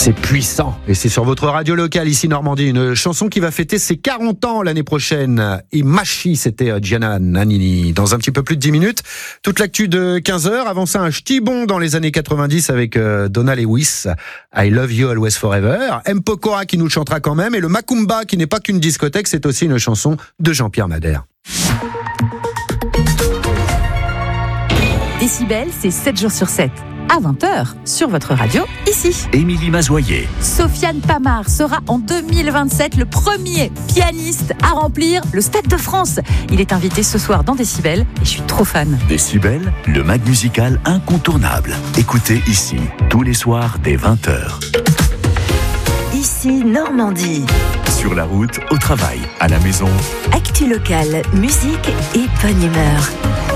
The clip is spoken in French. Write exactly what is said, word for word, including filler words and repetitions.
C'est puissant et c'est sur votre radio locale ici Normandie, une chanson qui va fêter ses quarante ans l'année prochaine. Et Machi, c'était Gianna Nannini. Dans un petit peu plus de dix minutes, toute l'actu de quinze heures. Avant ça, un ch'ti bon dans les années quatre-vingt-dix avec euh, Donna Lewis, I Love You Always Forever. M. Pokora qui nous le chantera quand même. Et le Macumba qui n'est pas qu'une discothèque, c'est aussi une chanson de Jean-Pierre Madère. Décibel, c'est sept jours sur sept. À vingt heures, sur votre radio, ici. Émilie Mazoyer. Sofiane Pamar sera en deux mille vingt-sept le premier pianiste à remplir le Stade de France. Il est invité ce soir dans Décibel et je suis trop fan. Décibel, le mag musical incontournable. Écoutez ici, tous les soirs dès vingt heures. Ici Normandie. Sur la route, au travail, à la maison. Actu locale, musique et bonne humeur.